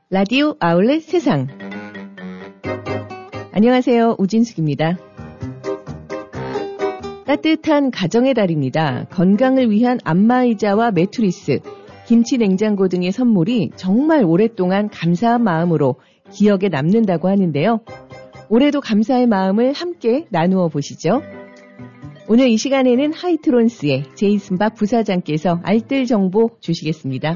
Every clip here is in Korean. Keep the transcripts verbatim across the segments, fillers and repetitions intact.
라디오 아울렛 세상. 안녕하세요. 우진숙입니다. 따뜻한 가정의 달입니다. 건강을 위한 안마의자와 매트리스, 김치 냉장고 등의 선물이 정말 오랫동안 감사한 마음으로 기억에 남는다고 하는데요. 올해도 감사의 마음을 함께 나누어 보시죠. 오늘 이 시간에는 하이트론스의 제이슨 박 부사장께서 알뜰 정보 주시겠습니다.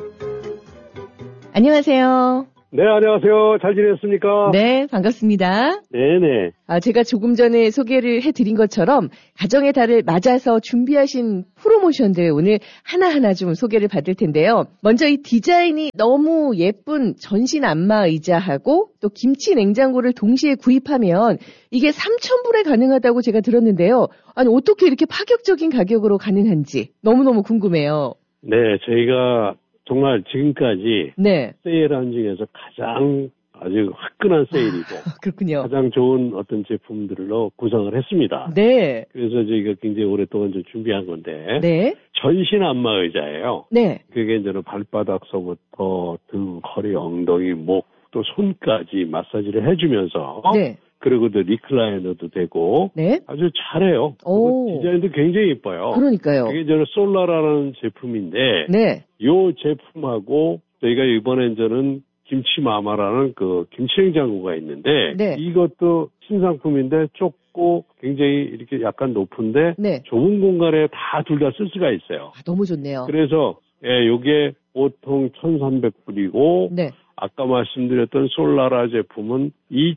안녕하세요. 네, 안녕하세요. 잘 지냈습니까? 네, 반갑습니다. 네네. 아, 제가 조금 전에 소개를 해드린 것처럼 가정의 달을 맞아서 준비하신 프로모션들 오늘 하나하나 좀 소개를 받을 텐데요. 먼저 이 디자인이 너무 예쁜 전신 안마 의자하고 또 김치 냉장고를 동시에 구입하면 이게 삼천 불에 가능하다고 제가 들었는데요. 아니, 어떻게 이렇게 파격적인 가격으로 가능한지 너무너무 궁금해요. 네, 저희가 정말 지금까지 네. 세일한 중에서 가장 아주 화끈한 세일이고 그렇군요. 가장 좋은 어떤 제품들로 구성을 했습니다. 네. 그래서 저희가 굉장히 오랫동안 좀 준비한 건데 네. 전신 안마 의자예요. 네. 그게 이제는 발바닥서부터 등, 허리, 엉덩이, 목, 또 손까지 마사지를 해주면서 네. 그리고 또 리클라이너도 되고 네. 아주 잘해요. 오. 디자인도 굉장히 예뻐요. 그러니까요. 그게 저는 솔라라는 제품인데 네. 이 제품하고 저희가 이번에 저는 김치마마라는 그 김치냉장고가 있는데 네. 이것도 신상품인데 좁고 굉장히 이렇게 약간 높은데 네. 좁은 공간에 다 둘 다 쓸 수가 있어요. 아, 너무 좋네요. 그래서 예, 요게 보통 천삼백 불이고 네. 아까 말씀드렸던 솔라라 제품은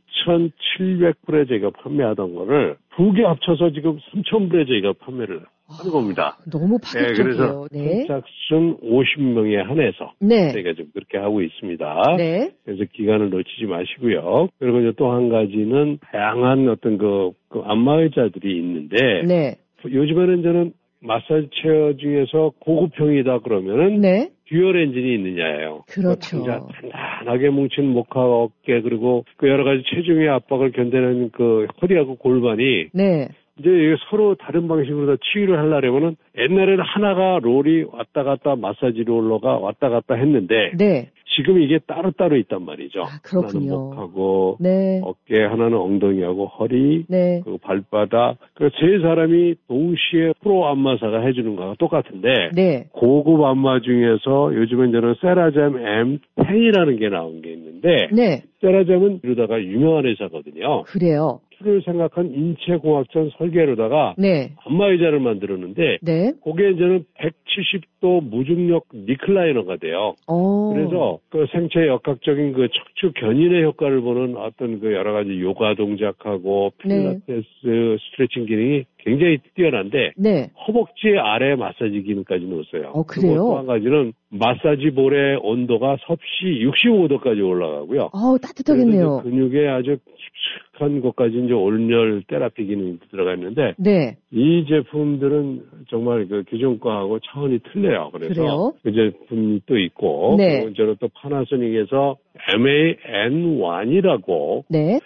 이천칠백 불에 저희가 판매하던 거를 두 개 합쳐서 지금 삼천 불에 저희가 판매를 하는 겁니다. 아, 너무 파격적이에요. 네, 그래서 선착순 오십 명에 한해서 네. 저희가 좀 그렇게 하고 있습니다. 네. 그래서 기간을 놓치지 마시고요. 그리고 이제 또 한 가지는 다양한 어떤 그, 그 안마의자들이 있는데 네. 요즘에는 저는 마사지 체어 중에서 고급형이다 그러면은 네. 듀얼 엔진이 있느냐예요. 그렇죠. 단단하게 뭉친 목하 어깨 그리고 그 여러 가지 체중의 압박을 견디는 그 허리하고 골반이 네. 이제 서로 다른 방식으로 다 치유를 하려면은 옛날에는 하나가 롤이 왔다 갔다 마사지 롤러가 왔다 갔다 했는데 네. 지금 이게 따로따로 있단 말이죠. 아, 그렇군요. 하나는 목하고 네. 어깨, 하나는 엉덩이하고 허리, 네. 그리고 발바닥. 그 세 사람이 동시에 프로 안마사가 해주는 거와 똑같은데 네. 고급 안마 중에서 요즘은 저는 세라젬 엠 텐이라는 게 나온 게 있는데 네. 세라젬은 이러다가 유명한 회사거든요. 그래요. 를 생각한 인체공학적 설계로다가 네. 안마의자를 만들었는데 네. 그게 이제는 백칠십 도 무중력 리클라이너가 돼요. 어. 그래서 그 생체 역학적인 그 척추 견인의 효과를 보는 어떤 그 여러 가지 요가 동작하고 필라테스 네. 스트레칭 기능이 굉장히 뛰어난데 네. 허벅지 아래 마사지 기능까지 넣었어요. 어, 그래요? 또 한 가지는 마사지 볼의 온도가 섭씨 육십오 도까지 올라가고요. 어, 따뜻하겠네요. 근육에 아주 깊숙한 곳까지 이제 온열 테라피 기능이 들어가 있는데 네. 이 제품들은 정말 그 기존 거하고 차원이 틀려요. 그래서 그래요? 그 제품이 또 있고 네. 그리고 저는 또 파나소닉에서 엠 에이 엔 원이라고 네.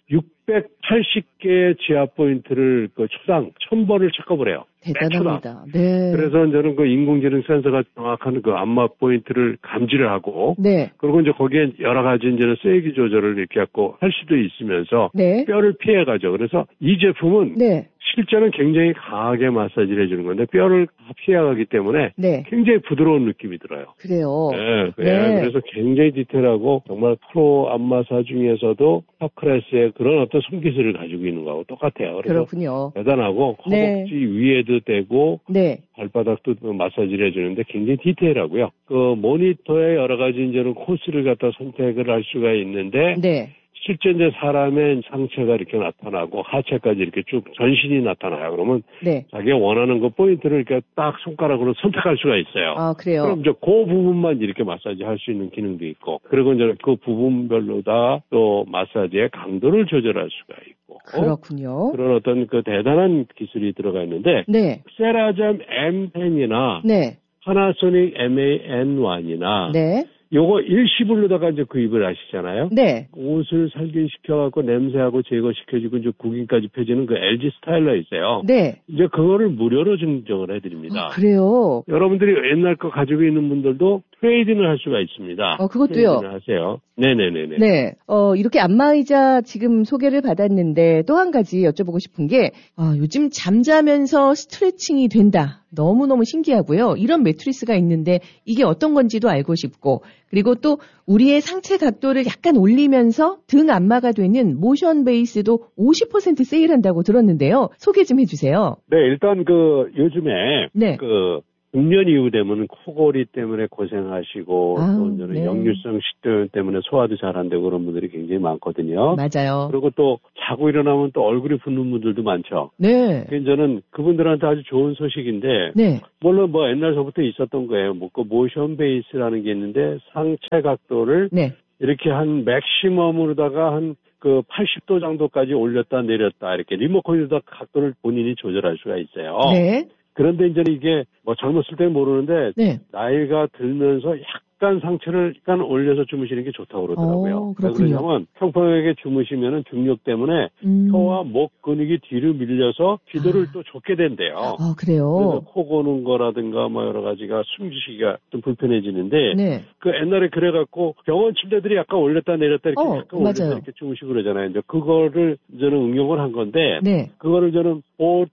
육백팔십 개의 지압 포인트를 그 초당 천 번을 체크업을 해요. 대단합니다. 네. 그래서 저는 그 인공지능 센서가 정확한 그 안마 포인트를 감지를 하고, 네. 그리고 이제 거기에 여러 가지 이제는 세기 조절을 이렇게 갖고 할 수도 있으면서 네. 뼈를 피해가죠. 그래서 이 제품은 네. 실제는 굉장히 강하게 마사지를 해주는 건데 뼈를 피해가기 때문에 네. 굉장히 부드러운 느낌이 들어요. 그래요. 네, 네. 그래서 굉장히 디테일하고 정말 프로 안마사 중에서도 탑 클래스의 그런 어떤 손기술을 가지고 있는 거하고 똑같아요. 그래서 그렇군요. 대단하고 허벅지 네. 위에도 되고 네. 발바닥도 마사지를 해주는데 굉장히 디테일하고요. 그 모니터에 여러 가지 이제는 코스를 갖다 선택을 할 수가 있는데 네. 실제 이제 사람의 상체가 이렇게 나타나고 하체까지 이렇게 쭉 전신이 나타나요. 그러면 네. 자기가 원하는 그 포인트를 이렇게 딱 손가락으로 선택할 수가 있어요. 아, 그래요? 그럼 이제 그 부분만 이렇게 마사지 할 수 있는 기능도 있고, 그리고 이제 그 부분별로 다 또 마사지의 강도를 조절할 수가 있고. 그렇군요. 그런 어떤 그 대단한 기술이 들어가 있는데, 네. 세라젬 엠 텐이나 네. 파나소닉 엠 에이 엔 원이나 네. 요거 일시불로다가 이제 구입을 하시잖아요. 네. 옷을 살균시켜갖고 냄새하고 제거시켜주고 이제 구김까지 펴지는 그 엘지 스타일러 있어요. 네. 이제 그거를 무료로 증정을 해드립니다. 아, 그래요? 여러분들이 옛날 거 가지고 있는 분들도 트레이딩을 할 수가 있습니다. 어, 그것도요? 트레이딩을 하세요. 네네네네. 네. 어, 이렇게 안마의자 지금 소개를 받았는데 또 한 가지 여쭤보고 싶은 게, 아, 요즘 잠자면서 스트레칭이 된다. 너무너무 신기하고요. 이런 매트리스가 있는데 이게 어떤 건지도 알고 싶고, 그리고 또 우리의 상체 각도를 약간 올리면서 등 안마가 되는 모션 베이스도 오십 퍼센트 세일한다고 들었는데요. 소개 좀 해주세요. 네, 일단 그 요즘에 네. 그 중년 이후 되면 코골이 때문에 고생하시고 아, 또 저는 네. 역류성 식도염 때문에 소화도 잘 안 되고 그런 분들이 굉장히 많거든요. 맞아요. 그리고 또 자고 일어나면 또 얼굴이 붓는 분들도 많죠. 네. 그래서 저는 그분들한테 아주 좋은 소식인데 네. 물론 뭐 옛날서부터 있었던 거예요. 뭐 그 모션 베이스라는 게 있는데 상체 각도를 네. 이렇게 한 맥시멈으로다가 한 그 팔십 도 정도까지 올렸다 내렸다 이렇게 리모컨에다 각도를 본인이 조절할 수가 있어요. 네. 그런데 이제 이게 뭐 젊었을 때는 모르는데 네. 나이가 들면서 약간 상체를 약간 올려서 주무시는 게 좋다고 그러더라고요. 어, 왜 그렇군요. 그러냐면 평평하게 주무시면은 중력 때문에 음. 혀와 목 근육이 뒤로 밀려서 기도를 아. 또 좋게 된대요. 아, 그래요? 그래서 코 고는 거라든가 뭐 여러 가지가 숨쉬기가 좀 불편해지는데 네. 그 옛날에 그래갖고 병원 침대들이 약간 올렸다 내렸다 이렇게 어, 약간 올려서 맞아요. 이렇게 주무시고 그러잖아요. 이제 그거를 저는 응용을 한 건데 네. 그거를 저는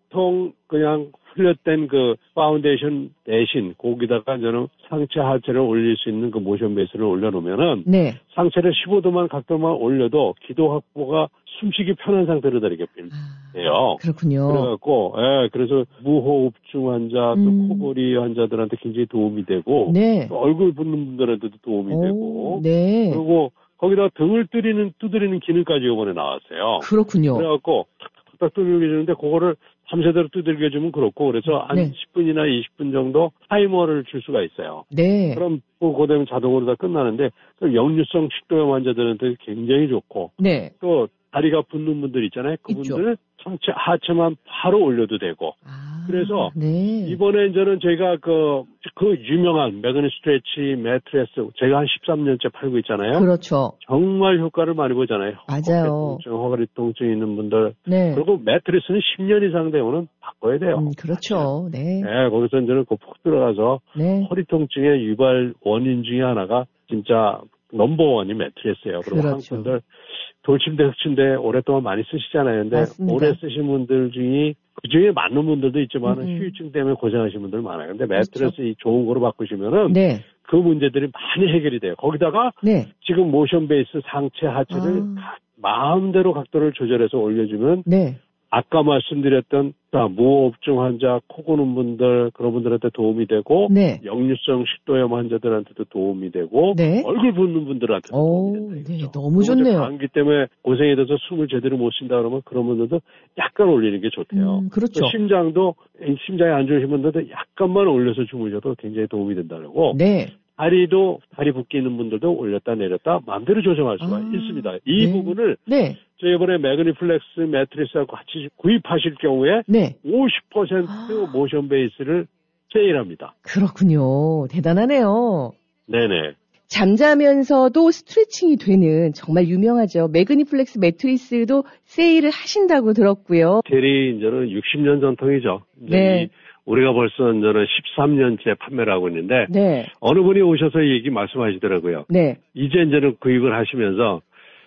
보통 그냥 흘렸된 그 파운데이션 대신 거기다가 저는 상체 하체를 올릴 수 있는 그 모션 베이스를 올려놓으면은 네. 상체를 십오 도만 각도만 올려도 기도 확보가 숨쉬기 편한 상태로 되게 돼요. 아, 그렇군요. 그래갖고 예, 그래서 무호흡증 환자 또 음. 코골이 환자들한테 굉장히 도움이 되고 네. 또 얼굴 붓는 분들한테도 도움이 오, 되고 네. 그리고 거기다 등을 뜨리는 두드리는 기능까지 이번에 나왔어요. 그렇군요. 그래갖고 탁탁탁 두들겨주는데 그거를 밤새도록 두들겨주면 그렇고 그래서 한 네. 십 분이나 이십 분 정도 타이머를 줄 수가 있어요. 네. 그럼 그거 되면 자동으로 다 끝나는데 역류성 식도염 환자들한테 굉장히 좋고 네. 또 다리가 붓는 분들 있잖아요. 그분들은 상체 하체만 바로 올려도 되고 아, 그래서 네. 이번에 저는 저희가 그, 그 유명한 매그니 스트레치 매트레스 제가 한 십삼 년째 팔고 있잖아요. 그렇죠. 정말 효과를 많이 보잖아요. 맞아요. 어깨 통증, 허리 통증 있는 분들. 네. 그리고 매트리스는 십 년 이상 되면은 바꿔야 돼요. 음, 그렇죠. 네. 네, 거기서 저는 그 푹 들어가서 네. 허리 통증의 유발 원인 중에 하나가 진짜 넘버원이 매트리스예요. 그리고 그렇죠. 한국 분들 돌침대, 흑침대 오랫동안 많이 쓰시잖아요. 근데 맞습니다. 오래 쓰신 분들 중에 그 중에 맞는 분들도 있지만 음. 휴유증 때문에 고생하시는 분들 많아요. 근데 그렇죠. 매트리스 이 좋은 거로 바꾸시면은 네. 그 문제들이 많이 해결이 돼요. 거기다가 네. 지금 모션 베이스 상체 하체를 아. 마음대로 각도를 조절해서 올려주면 네. 아까 말씀드렸던 무호흡증 환자, 코 고는 분들 그런 분들한테 도움이 되고 네. 역류성 식도염 환자들한테도 도움이 되고 네. 얼굴 붓는 분들한테도 오, 도움이 된다. 네. 너무 좋네요. 감기 때문에 고생이 돼서 숨을 제대로 못 쉰다 그러면 그런 분들도 약간 올리는 게 좋대요. 음, 그렇죠. 또 심장도 심장이 안 좋으신 분들도 약간만 올려서 주무셔도 굉장히 도움이 된다고. 네. 다리도 다리 붓기 있는 분들도 올렸다 내렸다 마음대로 조정할 수가 아, 있습니다. 이 네. 부분을 네. 저희 이번에 매그니플렉스 매트리스하고 같이 구입하실 경우에 네. 오십 퍼센트 모션 베이스를 세일합니다. 그렇군요. 대단하네요. 네네. 잠자면서도 스트레칭이 되는 정말 유명하죠. 매그니플렉스 매트리스도 세일을 하신다고 들었고요. 대리 이제는 육십 년 전통이죠. 이제 네. 이 우리가 벌써 이제는 십삼 년째 판매를 하고 있는데 네. 어느 분이 오셔서 이 얘기 말씀하시더라고요. 네. 이제 이제는 구입을 하시면서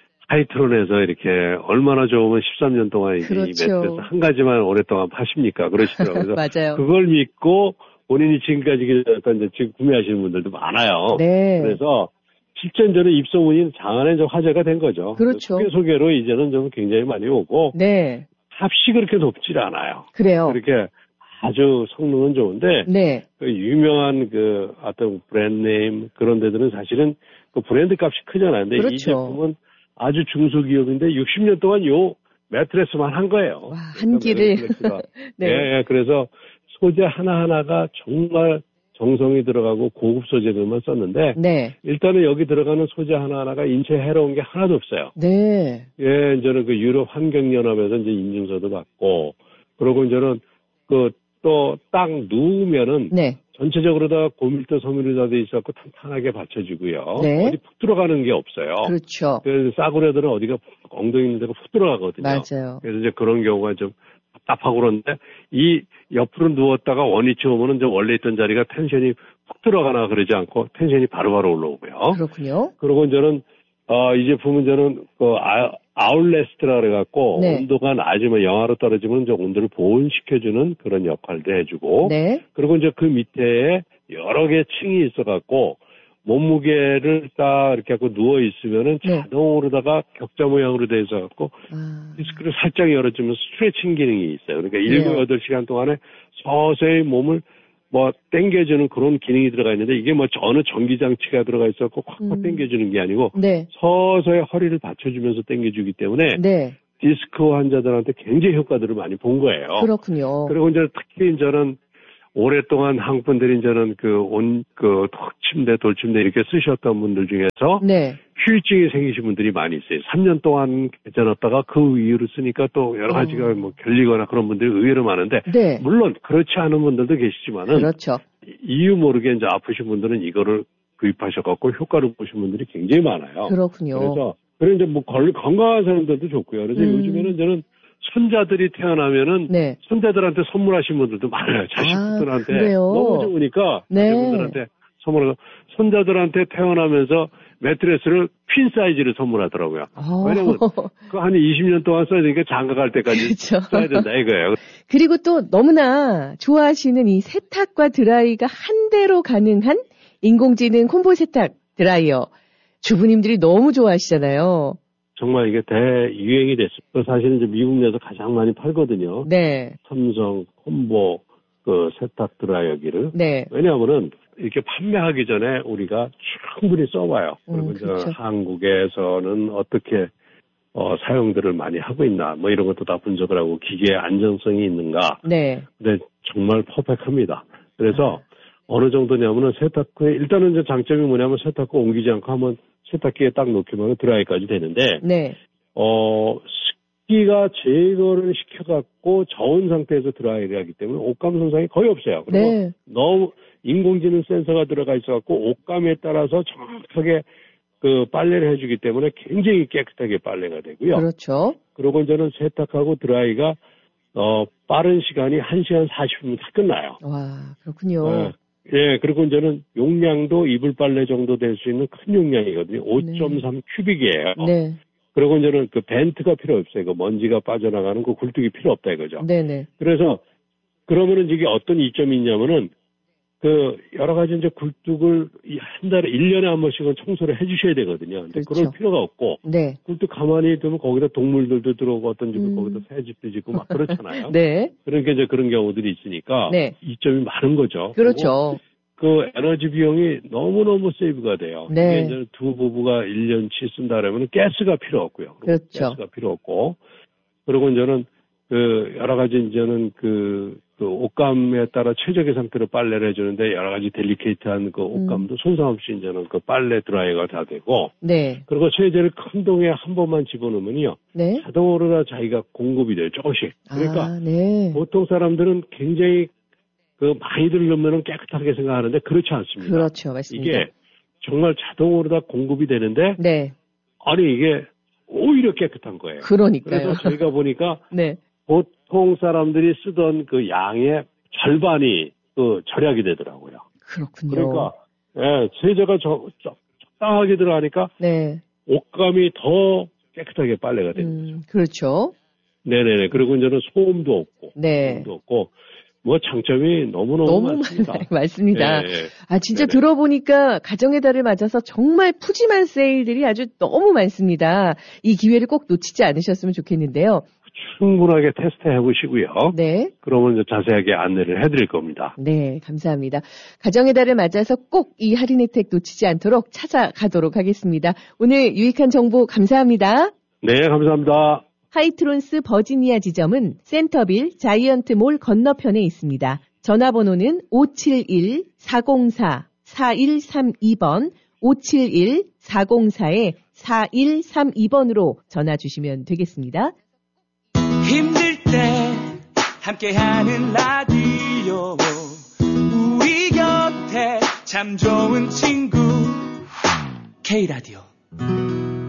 하이트론에서 이렇게 얼마나 좋으면 십삼 년 동안 이제 그렇죠. 이 매트리스 한 가지만 오랫동안 파십니까? 그러시더라고요. 그래서 맞아요. 그걸 믿고 본인이 지금까지 이제 지금 구매하시는 분들도 많아요. 네. 그래서 실제 이제는 입소문이 장안에 좀 화제가 된 거죠. 그렇죠. 소개 소개로 이제는 좀 굉장히 많이 오고 네. 값이 그렇게 높질 않아요. 그래요. 그렇게 아주 성능은 좋은데 네. 그 유명한 그 어떤 브랜드 네임 그런 데들은 사실은 그 브랜드 값이 크잖아요. 근데 그렇죠. 이 제품은 아주 중소기업인데 육십 년 동안 요 매트레스만 한 거예요. 와, 한 끼를. 네. 예, 그래서 소재 하나하나가 정말 정성이 들어가고 고급 소재들만 썼는데 네. 일단은 여기 들어가는 소재 하나하나가 인체에 해로운 게 하나도 없어요. 네. 예, 이제는 그 유럽 환경연합에서 이제 인증서도 받고 그러고 이제는 그 또 딱 누우면은 네. 전체적으로 다 고밀도 섬유로 다 돼 있어서 탄탄하게 받쳐지고요. 네. 어디 푹 들어가는 게 없어요. 그렇죠. 그래서 싸구려들은 어디가 엉덩이 있는 데가 푹 들어가거든요. 맞아요. 그래서 이제 그런 경우가 좀 답답하고 그런데 이 옆으로 누웠다가 원위치 오면은 이제 원래 있던 자리가 텐션이 훅 들어가나 그러지 않고 텐션이 바로바로 올라오고요. 그렇군요. 그리고 저는 어, 이 제품은 저는 그 아, 아울레스트라 그래갖고 네. 온도가 낮으면 영하로 떨어지면 이제 온도를 보온시켜주는 그런 역할도 해주고 네. 그리고 이제 그 밑에 여러 개 층이 있어갖고 몸무게를 딱 이렇게 하고 누워 있으면은 네. 자동으로다가 격자 모양으로 돼 있어갖고 아. 디스크를 살짝 열어주면 스트레칭 기능이 있어요. 그러니까 일곱, 네. 여덟 시간 동안에 서서히 몸을 뭐 당겨주는 그런 기능이 들어가 있는데 이게 뭐 어느 전기장치가 들어가 있었고 콱콱 음. 당겨주는 게 아니고 네. 서서히 허리를 받쳐주면서 당겨주기 때문에 네. 디스크 환자들한테 굉장히 효과들을 많이 본 거예요. 그렇군요. 그리고 이제 특히 저는 오랫동안 한국 분들이 이제는 그 온, 그 침대, 돌침대 이렇게 쓰셨던 분들 중에서 네. 휴유증이 생기신 분들이 많이 있어요. 삼 년 동안 괜찮았다가 그 이후로 쓰니까 또 여러 가지가 어. 뭐 결리거나 그런 분들이 의외로 많은데 네. 물론 그렇지 않은 분들도 계시지만은 그렇죠. 이유 모르게 이제 아프신 분들은 이거를 구입하셔갖고 효과를 보신 분들이 굉장히 많아요. 그렇군요. 그래서 그래 이제 뭐 걸, 건강한 사람들도 좋고요. 그래서 음. 요즘에는 저는 손자들이 태어나면은 네. 손자들한테 선물하신 분들도 많아요. 자식들한테 아, 그래요? 너무 좋으니까 네. 자식분들한테 선물하고 손자들한테 태어나면서 매트레스를 퀸 사이즈를 선물하더라고요. 어. 왜냐면 그 한 이십 년 동안 써야 되니까 장가 갈 때까지 그렇죠. 써야 된다 이거예요. 그리고 또 너무나 좋아하시는 이 세탁과 드라이가 한 대로 가능한 인공지능 콤보 세탁 드라이어. 주부님들이 너무 좋아하시잖아요. 정말 이게 대유행이 됐어요. 사실은 이제 미국 내에서 가장 많이 팔거든요. 네. 삼성 콤보 그 세탁 드라이어기를. 네. 왜냐하면은 이렇게 판매하기 전에 우리가 충분히 써봐요. 그리고 음, 이제 그렇죠. 한국에서는 어떻게 어, 사용들을 많이 하고 있나 뭐 이런 것도 다 분석을 하고 기계의 안정성이 있는가. 네. 근데 정말 퍼펙트합니다. 그래서 어느 정도냐면은 세탁기에 일단은 이제 장점이 뭐냐면 세탁기 옮기지 않고 한번 세탁기에 딱 놓기만 드라이까지 되는데 네. 어 습기가 제거를 시켜갖고 저온 상태에서 드라이를 하기 때문에 옷감 손상이 거의 없어요. 그리고 네. 너무 인공지능 센서가 들어가 있어갖고 옷감에 따라서 정확하게 그 빨래를 해주기 때문에 굉장히 깨끗하게 빨래가 되고요. 그렇죠. 그리고 이제는 세탁하고 드라이가 어 빠른 시간이 한 시간 사십 분이면 다 끝나요. 와, 그렇군요. 네. 예, 그리고 이제는 용량도 이불 빨래 정도 될 수 있는 큰 용량이거든요. 오 점 삼 큐빅이에요. 네. 그리고 이제는 그 벤트가 필요 없어요. 그 먼지가 빠져나가는 그 굴뚝이 필요 없다 이거죠. 네네. 그래서 그러면은 이게 어떤 이점이 있냐면은 그 여러 가지 이제 굴뚝을 한 달에 일 년에 한 번씩은 청소를 해주셔야 되거든요. 근데 그렇죠. 그럴 필요가 없고 네. 굴뚝 가만히 두면 거기다 동물들도 들어오고 어떤 집은 음. 거기다 새집도 짓고 막 그렇잖아요. 네. 그러니까 이제 그런 경우들이 있으니까 네. 이점이 많은 거죠. 그렇죠. 그 에너지 비용이 너무너무 세이브가 돼요. 네. 이게 이제 두 부부가 일 년치 쓴다 그러면 가스가 필요 없고요. 그렇죠. 가스가 필요 없고. 그리고 이제는 그 여러 가지 이제는 그, 그 옷감에 따라 최적의 상태로 빨래를 해주는데 여러 가지 델리케이트한 그 옷감도 음. 손상 없이 이제는 그 빨래 드라이어가 다 되고. 네. 그리고 세제를 큰 동에 한 번만 집어넣으면요. 네. 자동으로 다 자기가 공급이 돼요. 조금씩. 그러니까 아, 네. 보통 사람들은 굉장히 그 많이들 넣으면 깨끗하게 생각하는데 그렇지 않습니다. 그렇죠. 맞습니다. 이게 정말 자동으로 다 공급이 되는데 네. 아니 이게 오히려 깨끗한 거예요. 그러니까요. 그래서 저희가 보니까 네. 보통 사람들이 쓰던 그 양의 절반이 그 절약이 되더라고요. 그렇군요. 그러니까 예, 세제가 저, 저, 적당하게 들어가니까 네. 옷감이 더 깨끗하게 빨래가 되는 음, 거죠. 그렇죠. 네네네. 그리고 이제는 소음도 없고, 네. 소음도 없고, 뭐 장점이 너무너무 너무 많습니다. 많- 많습니다. 네, 네. 아, 진짜 네네. 들어보니까 가정의 달을 맞아서 정말 푸짐한 세일들이 아주 너무 많습니다. 이 기회를 꼭 놓치지 않으셨으면 좋겠는데요. 충분하게 테스트 해보시고요. 네. 그러면 이제 자세하게 안내를 해드릴 겁니다. 네, 감사합니다. 가정의 달을 맞아서 꼭 이 할인 혜택 놓치지 않도록 찾아가도록 하겠습니다. 오늘 유익한 정보 감사합니다. 네, 감사합니다. 하이트론스 버지니아 지점은 센터빌 자이언트몰 건너편에 있습니다. 전화번호는 오칠일 사공사 사일삼이 번 오칠일 사공사 사일삼이 번으로 전화 주시면 되겠습니다. 힘들 때 함께하는 라디오 우리 곁에 참 좋은 친구 K라디오